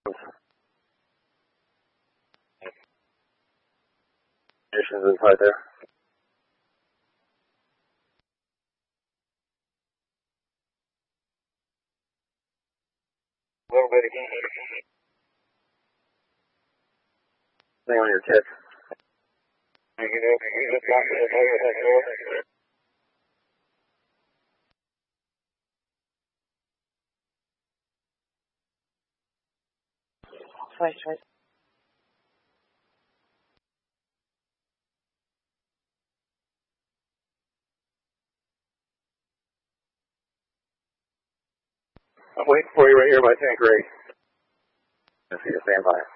Conditions inside there. A little bit again. Thing on your tip. You just got to the door with that door. Twice. I'm waiting for you right here by tank rig. Stand by.